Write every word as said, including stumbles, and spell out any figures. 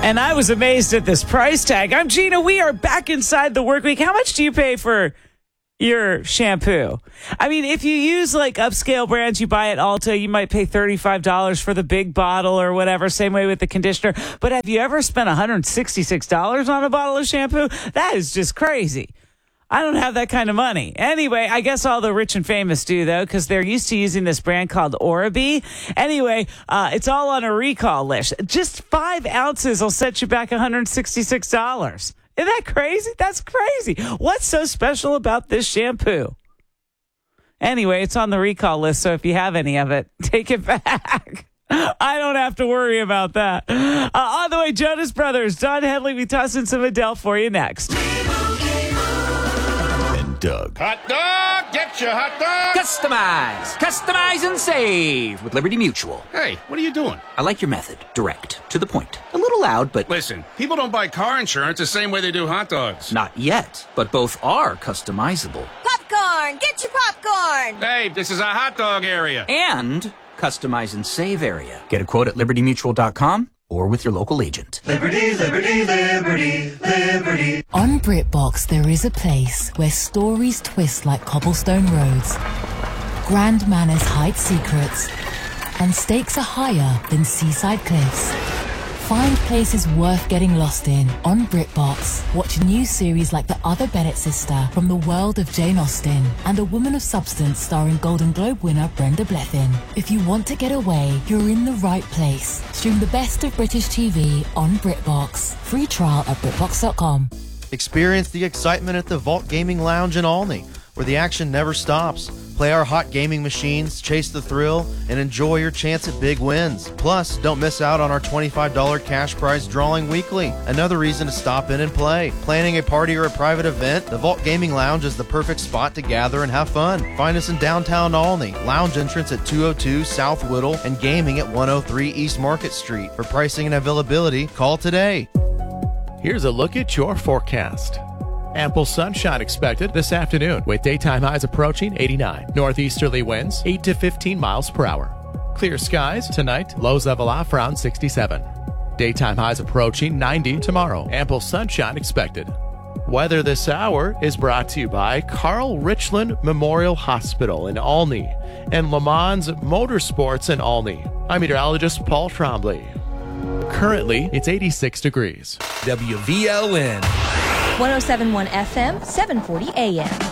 And I was amazed at this price tag. I'm Gina. We are back inside the work week. How much do you pay for your shampoo? I mean, if you use like upscale brands, you buy at Ulta, you might pay thirty-five dollars for the big bottle or whatever. Same way with the conditioner. But have you ever spent one hundred sixty-six dollars on a bottle of shampoo? That is just crazy. I don't have that kind of money. Anyway, I guess all the rich and famous do, though, because they're used to using this brand called Oral-B. Anyway, uh, it's all on a recall list. Just five ounces will set you back one hundred sixty-six dollars. Isn't that crazy? That's crazy. What's so special about this shampoo? Anyway, it's on the recall list, so if you have any of it, take it back. I don't have to worry about that. Uh, on the way, Jonas Brothers, Don Henley, we tossing some Adele for you next. Doug. Hot dog! Get your hot dog! Customize! Customize and save with Liberty Mutual. Hey, what are you doing? I like your method. Direct. To the point. A little loud, but... Listen, people don't buy car insurance the same way they do hot dogs. Not yet, but both are customizable. Popcorn! Get your popcorn! Hey, this is a hot dog area. And customize and save area. Get a quote at liberty mutual dot com or with your local agent. Liberty, liberty, liberty, liberty. On BritBox, there is a place where stories twist like cobblestone roads, grand manners hide secrets, and stakes are higher than seaside cliffs. Find places worth getting lost in on BritBox. Watch new series like The Other Bennett Sister from the world of Jane Austen and A Woman of Substance starring Golden Globe winner Brenda Blethyn. If you want to get away, you're in the right place. Stream the best of British T V on BritBox. Free trial at britbox dot com. Experience the excitement at the Vault Gaming Lounge in Olney, where the action never stops. Play our hot gaming machines, chase the thrill, and enjoy your chance at big wins. Plus, don't miss out on our twenty-five dollars cash prize drawing weekly. Another reason to stop in and play. Planning a party or a private event? The Vault Gaming Lounge is the perfect spot to gather and have fun. Find us in downtown Olney. Lounge entrance at two oh two South Whittle and gaming at one oh three East Market Street. For pricing and availability, call today. Here's a look at your forecast. Ample sunshine expected this afternoon with daytime highs approaching eighty-nine. Northeasterly winds eight to fifteen miles per hour. Clear skies tonight, lows level off around sixty-seven. Daytime highs approaching ninety tomorrow. Ample sunshine expected. Weather this hour is brought to you by Carl Richland Memorial Hospital in Olney and Le Mans Motorsports in Olney. I'm meteorologist Paul Trombley. Currently, it's eighty-six degrees. W V L N one oh seven point one F M, seven forty A M.